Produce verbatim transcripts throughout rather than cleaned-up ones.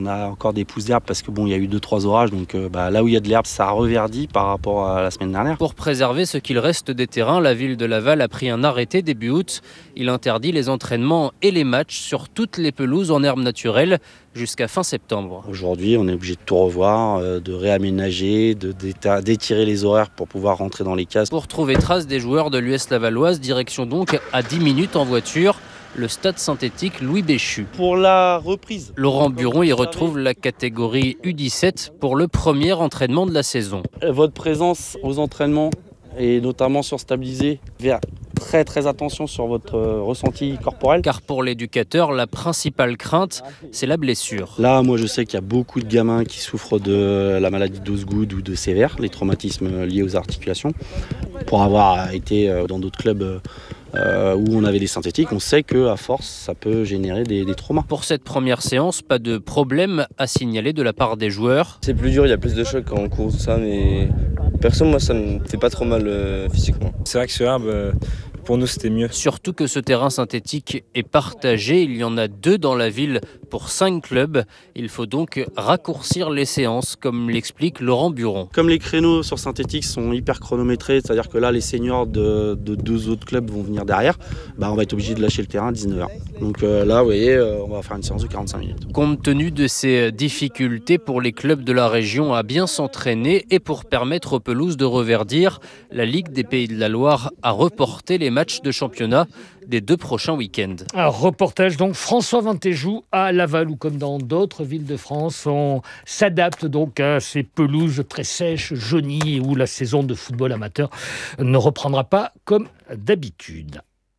on a encore des pousses d'herbe parce que bon, il y a eu deux trois orages, donc euh, bah, là où il y a de l'herbe, ça reverdit par rapport à la semaine dernière. Pour préserver ce qu'il reste des terrains, la ville de Laval a pris un arrêté début août. Il interdit les entraînements et les matchs sur toutes les pelouses en herbe naturelle jusqu'à fin septembre. Aujourd'hui, on est obligé de tout revoir, euh, de réaménager, de, d'étirer les horaires pour pouvoir rentrer dans les cases. Pour trouver trace des joueurs de l'U S Lavalloise, direction donc à dix minutes en voiture, le stade synthétique Louis Béchu. Pour la reprise, Laurent Buron y retrouve la catégorie U dix-sept pour le premier entraînement de la saison. Votre présence aux entraînements et notamment sur stabiliser, faire très très attention sur votre euh, ressenti corporel. Car pour l'éducateur, la principale crainte, c'est la blessure. Là, moi je sais qu'il y a beaucoup de gamins qui souffrent de la maladie d'Osgood ou de sévère, les traumatismes liés aux articulations. Pour avoir été dans d'autres clubs euh, où on avait des synthétiques, on sait qu'à force, ça peut générer des, des traumas. Pour cette première séance, pas de problème à signaler de la part des joueurs. C'est plus dur, il y a plus de chocs quand on court, tout ça, mais perso, moi, ça me fait pas trop mal euh, physiquement. C'est vrai que sur herbe, euh, pour nous, c'était mieux. Surtout que ce terrain synthétique est partagé. Il y en a deux dans la ville pour cinq clubs. Il faut donc raccourcir les séances, comme l'explique Laurent Buron. Comme les créneaux sur synthétique sont hyper chronométrés, c'est-à-dire que là, les seniors de, de deux autres clubs vont venir derrière, bah, on va être obligé de lâcher le terrain à dix-neuf heures. Donc euh, là, vous voyez, euh, on va faire une séance de quarante-cinq minutes. Compte tenu de ces difficultés pour les clubs de la région à bien s'entraîner et pour permettre aux pelouses de reverdir, la Ligue des Pays de la Loire a reporté les matchs de championnat des deux prochains week-ends. Un reportage donc François Vintéjou à Laval, ou comme dans d'autres villes de France, on s'adapte donc à ces pelouses très sèches, jaunies, où la saison de football amateur ne reprendra pas comme d'habitude.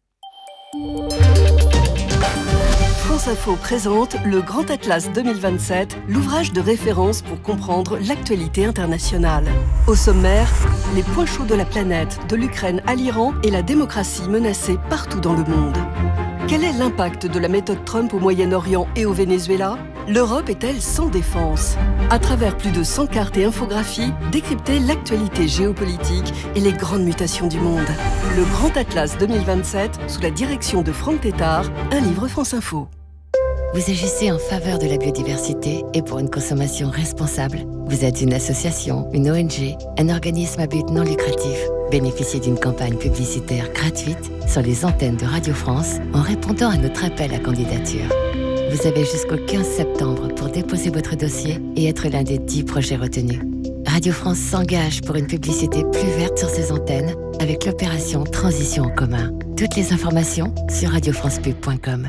France Info présente le Grand Atlas deux mille vingt-sept, l'ouvrage de référence pour comprendre l'actualité internationale. Au sommaire, les points chauds de la planète, de l'Ukraine à l'Iran et la démocratie menacée partout dans le monde. Quel est l'impact de la méthode Trump au Moyen-Orient et au Venezuela ? L'Europe est-elle sans défense ? À travers plus de cent cartes et infographies, décryptez l'actualité géopolitique et les grandes mutations du monde. Le Grand Atlas deux mille vingt-sept, sous la direction de Franck Tétard, un livre France Info. Vous agissez en faveur de la biodiversité et pour une consommation responsable. Vous êtes une association, une O N G, un organisme à but non lucratif. Bénéficiez d'une campagne publicitaire gratuite sur les antennes de Radio France en répondant à notre appel à candidature. Vous avez jusqu'au quinze septembre pour déposer votre dossier et être l'un des dix projets retenus. Radio France s'engage pour une publicité plus verte sur ses antennes avec l'opération Transition en commun. Toutes les informations sur radio france pub point com.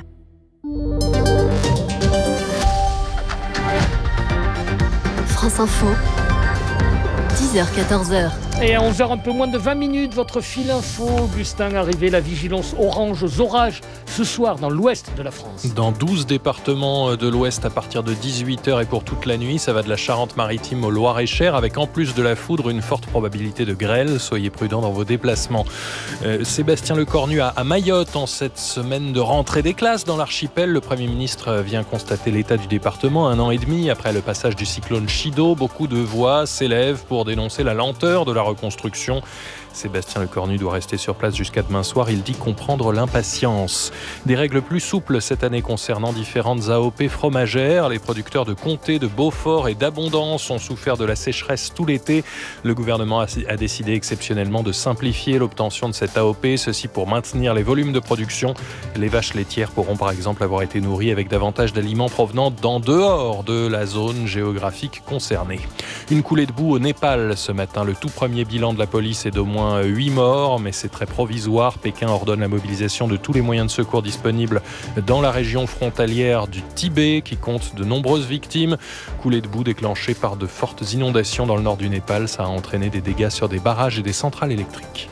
France Info, dix heures quatorze heures. Et à onze heures, un peu moins de vingt minutes, votre fil info, Augustin, arrivé, la vigilance orange aux orages ce soir dans l'ouest de la France. Dans douze départements de l'ouest à partir de dix-huit heures et pour toute la nuit, ça va de la Charente-Maritime au Loir-et-Cher, avec en plus de la foudre une forte probabilité de grêle. Soyez prudents dans vos déplacements. Euh, Sébastien Lecornu à, à Mayotte, en cette semaine de rentrée des classes dans l'archipel. Le Premier ministre vient constater l'état du département un an et demi après le passage du cyclone Chido. Beaucoup de voix s'élèvent pour dénoncer la lenteur de la reconstruction. Sébastien Lecornu doit rester sur place jusqu'à demain soir. Il dit comprendre l'impatience. Des règles plus souples cette année concernant différentes A O P fromagères. Les producteurs de Comté, de Beaufort et d'Abondance ont souffert de la sécheresse tout l'été. Le gouvernement a décidé exceptionnellement de simplifier l'obtention de cette A O P, ceci pour maintenir les volumes de production. Les vaches laitières pourront par exemple avoir été nourries avec davantage d'aliments provenant d'en dehors de la zone géographique concernée. Une coulée de boue au Népal ce matin. Le tout premier bilan de la police est d'au moins huit morts, mais c'est très provisoire. Pékin ordonne la mobilisation de tous les moyens de secours disponibles dans la région frontalière du Tibet, qui compte de nombreuses victimes. Coulée de boue déclenchée par de fortes inondations dans le nord du Népal. Ça a entraîné des dégâts sur des barrages et des centrales électriques.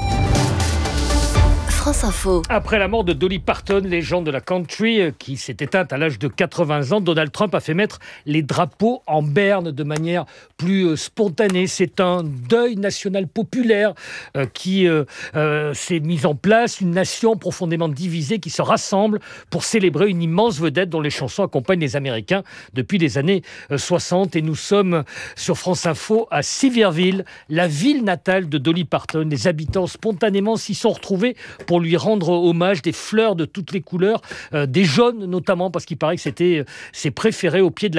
France Info. Après la mort de Dolly Parton, légende de la country, qui s'est éteinte à l'âge de quatre-vingts ans, Donald Trump a fait mettre les drapeaux en berne de manière plus spontanée. C'est un deuil national populaire euh, qui euh, euh, s'est mis en place, une nation profondément divisée qui se rassemble pour célébrer une immense vedette dont les chansons accompagnent les Américains depuis les années soixante. Et nous sommes sur France Info à Siverville, la ville natale de Dolly Parton. Les habitants spontanément s'y sont retrouvés pour lui rendre hommage, des fleurs de toutes les couleurs, euh, des jaunes notamment, parce qu'il paraît que c'était euh, ses préférés au pied de la